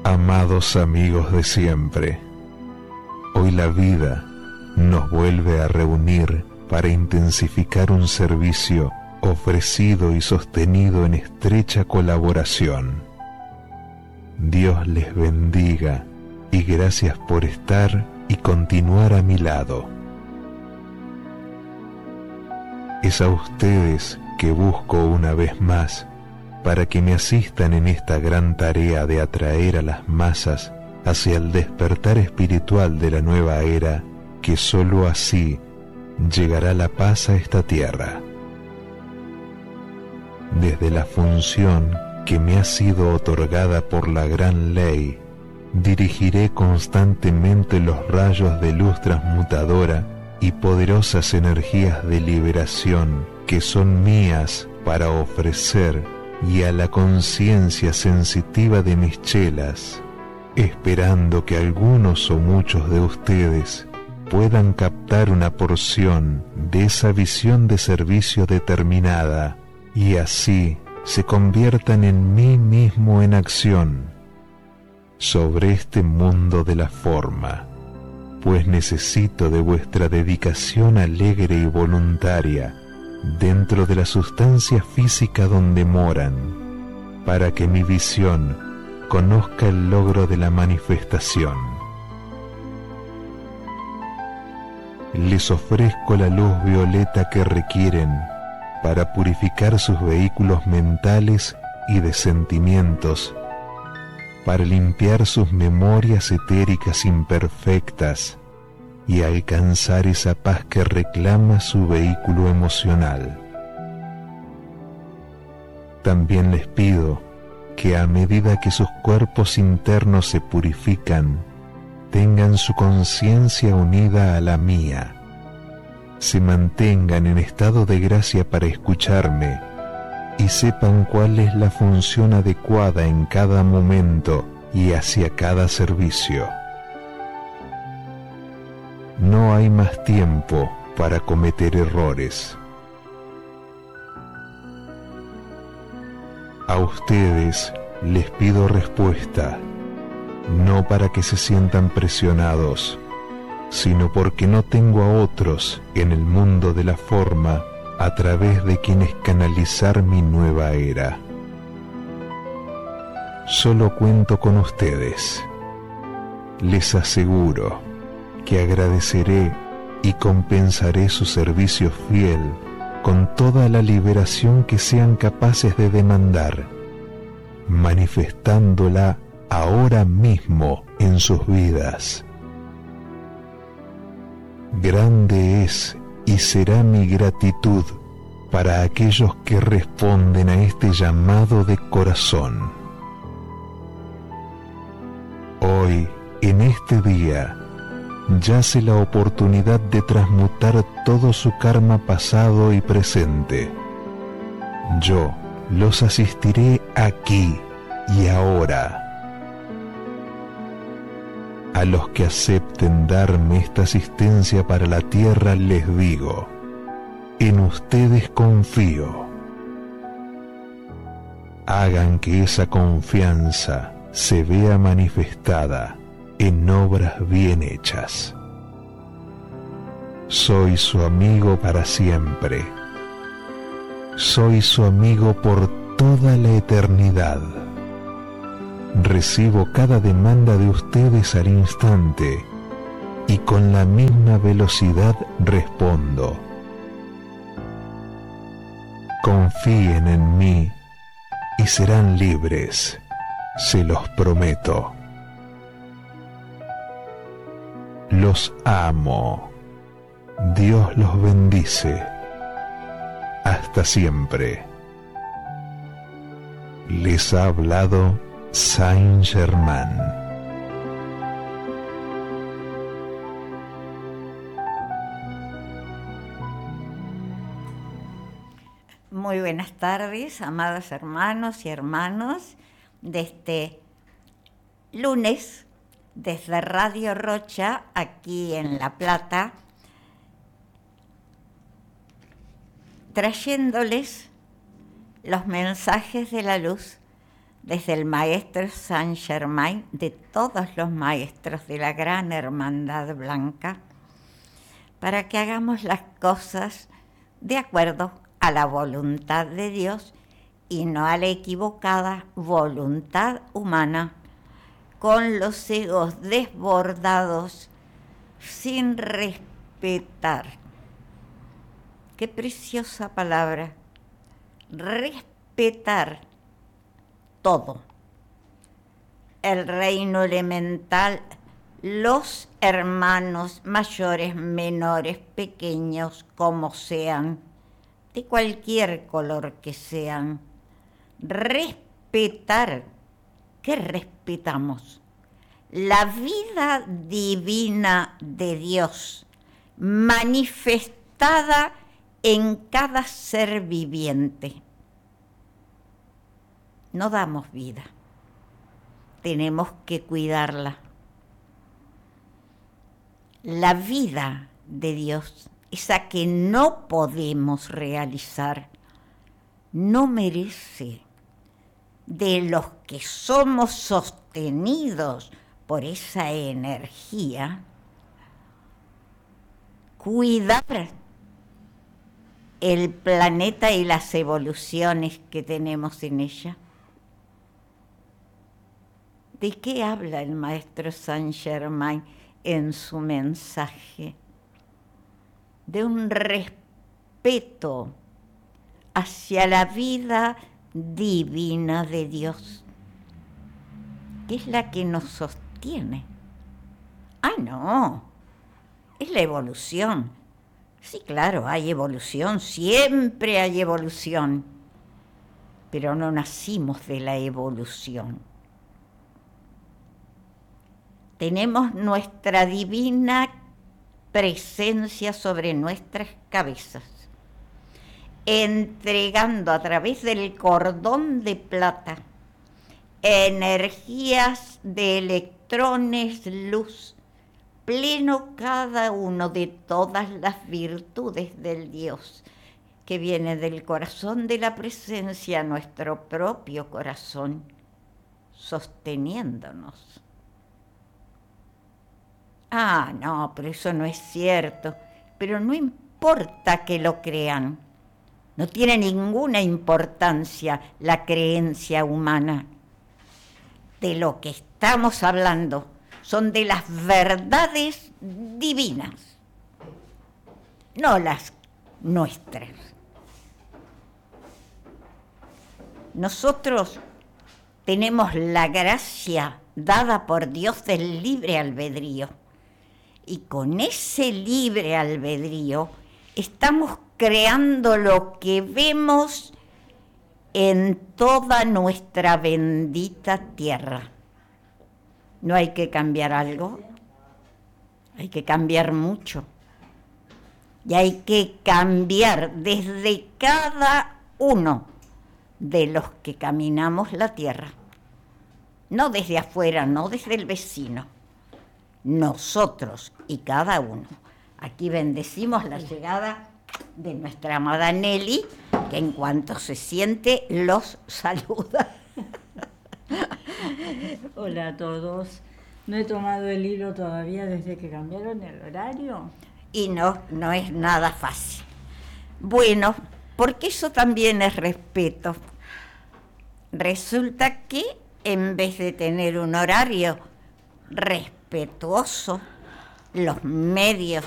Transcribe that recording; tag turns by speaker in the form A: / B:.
A: Amados amigos de siempre, hoy la vida nos vuelve a reunir para intensificar un servicio ofrecido y sostenido en estrecha colaboración. Dios les bendiga y gracias por estar y continuar a mi lado. Es a ustedes que busco una vez más para que me asistan en esta gran tarea de atraer a las masas hacia el despertar espiritual de la nueva era, que sólo así llegará la paz a esta tierra. Desde la función que me ha sido otorgada por la gran ley, dirigiré constantemente los rayos de luz transmutadora y poderosas energías de liberación que son mías para ofrecer y a la conciencia sensitiva de mis chelas, esperando que algunos o muchos de ustedes puedan captar una porción de esa visión de servicio determinada y así se conviertan en mí mismo en acción sobre este mundo de la forma, pues necesito de vuestra dedicación alegre y voluntaria dentro de la sustancia física donde moran, para que mi visión conozca el logro de la manifestación. Les ofrezco la luz violeta que requieren para purificar sus vehículos mentales y de sentimientos, para limpiar sus memorias etéricas imperfectas y alcanzar esa paz que reclama su vehículo emocional. También les pido que a medida que sus cuerpos internos se purifican, tengan su conciencia unida a la mía, se mantengan en estado de gracia para escucharme y sepan cuál es la función adecuada en cada momento y hacia cada servicio. No hay más tiempo para cometer errores. A ustedes les pido respuesta, no para que se sientan presionados, sino porque no tengo a otros en el mundo de la forma a través de quienes canalizar mi nueva era. Solo cuento con ustedes. Les aseguro que agradeceré y compensaré su servicio fiel con toda la liberación que sean capaces de demandar, manifestándola ahora mismo en sus vidas. Grande es y será mi gratitud para aquellos que responden a este llamado de corazón. Hoy, en este día, yace la oportunidad de transmutar todo su karma pasado y presente. Yo los asistiré aquí y ahora. A los que acepten darme esta asistencia para la tierra les digo, en ustedes confío. Hagan que esa confianza se vea manifestada en obras bien hechas. Soy su amigo para siempre. Soy su amigo por toda la eternidad. Recibo cada demanda de ustedes al instante y con la misma velocidad respondo. Confíen en mí y serán libres, se los prometo. Los amo. Dios los bendice. Hasta siempre. Les ha hablado Saint Germain.
B: Muy buenas tardes, amados hermanos y hermanos de este lunes desde Radio Rocha, aquí en La Plata, trayéndoles los mensajes de la luz desde el maestro Saint Germain, de todos los maestros de la gran hermandad blanca, para que hagamos las cosas de acuerdo a la voluntad de Dios y no a la equivocada voluntad humana, con los egos desbordados, sin respetar. Qué preciosa palabra, respetar todo. El reino elemental, los hermanos mayores, menores, pequeños, como sean, de cualquier color que sean. Respetar. ¿Qué respetamos? La vida divina de Dios, manifestada en cada ser viviente. No damos vida, tenemos que cuidarla. La vida de Dios, esa que no podemos realizar, no merece de los que somos sostenidos por esa energía, cuidar el planeta y las evoluciones que tenemos en ella. ¿De qué habla el maestro Saint Germain en su mensaje? De un respeto hacia la vida divina de Dios, que es la que nos sostiene. Ah, no, es la evolución. Sí, claro, hay evolución, siempre hay evolución, pero no nacimos de la evolución. Tenemos nuestra divina presencia sobre nuestras cabezas, entregando a través del cordón de plata energías de electrones, luz, pleno cada uno de todas las virtudes del Dios, que viene del corazón de la presencia a nuestro propio corazón, sosteniéndonos. Ah, no, pero eso no es cierto. Pero no importa que lo crean. No tiene ninguna importancia la creencia humana. De lo que estamos hablando son de las verdades divinas, no las nuestras. Nosotros tenemos la gracia dada por Dios del libre albedrío. Y con ese libre albedrío estamos creando lo que vemos en toda nuestra bendita tierra. ¿No hay que cambiar algo? Hay que cambiar mucho. Y hay que cambiar desde cada uno de los que caminamos la tierra. No desde afuera, no desde el vecino. Nosotros y cada uno. Aquí bendecimos la llegada de nuestra amada Nelly, que en cuanto se siente los saluda.
C: Hola a todos. No he tomado el hilo todavía desde que cambiaron el horario.
B: Y no es nada fácil. Bueno, porque eso también es respeto. Resulta que en vez de tener un horario respetuoso, los medios